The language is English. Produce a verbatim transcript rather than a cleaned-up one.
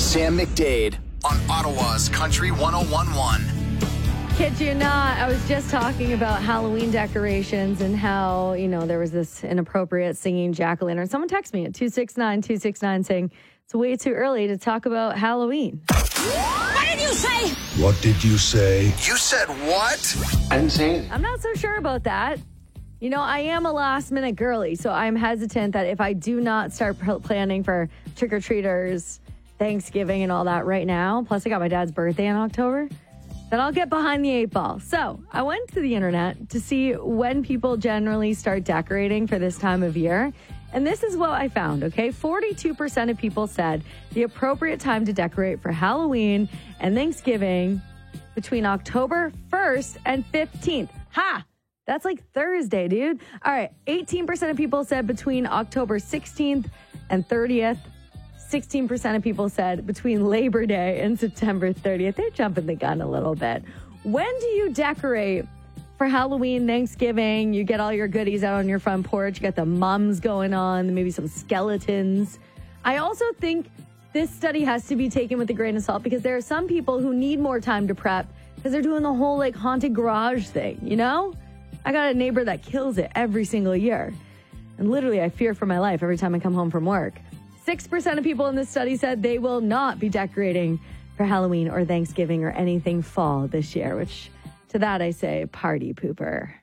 Sam McDade on Ottawa's Country one oh one point one. Kid you not, I was just talking about Halloween decorations and how, you know, there was this inappropriate singing jack-o'-lantern. Someone texted me at two six nine two six nine saying it's way too early to talk about Halloween. What did you say? What did you say? You said what? I didn't say anything. I'm not so sure about that. You know, I am a last-minute girly, so I'm hesitant that if I do not start pl- planning for trick-or-treaters, Thanksgiving, and all that right now, plus I got my dad's birthday in October, then I'll get behind the eight ball. So I went to the internet to see when people generally start decorating for this time of year. And this is what I found, okay? forty-two percent of people said the appropriate time to decorate for Halloween and Thanksgiving between October first and fifteenth. Ha! That's like Thursday, dude. All right, eighteen percent of people said between October sixteenth and thirtieth. sixteen percent of people said between Labor Day and September thirtieth. They're jumping the gun a little bit. When do you decorate for Halloween, Thanksgiving? You get all your goodies out on your front porch. You got the mums going on, maybe some skeletons. I also think this study has to be taken with a grain of salt because there are some people who need more time to prep because they're doing the whole like haunted garage thing, you know? I got a neighbor that kills it every single year. And literally, I fear for my life every time I come home from work. six percent of people in this study said they will not be decorating for Halloween or Thanksgiving or anything fall this year, which to that I say, party pooper.